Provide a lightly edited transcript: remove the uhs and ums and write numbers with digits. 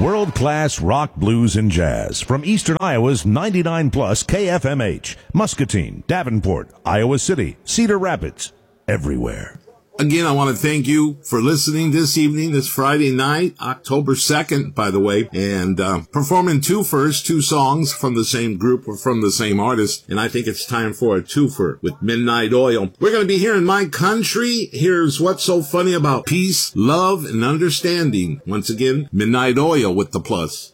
World-class rock, blues, and jazz from Eastern Iowa's 99 plus KFMH, Muscatine, Davenport, Iowa City, Cedar Rapids, everywhere. Again, I want to thank you for listening this evening, this Friday night, October 2nd, by the way, and performing two songs from the same group or from the same artist, and I think it's time for a twofer with Midnight Oil. We're going to be hearing My Country. Here's What's So Funny About Peace, Love, and Understanding. Once again, Midnight Oil with the plus.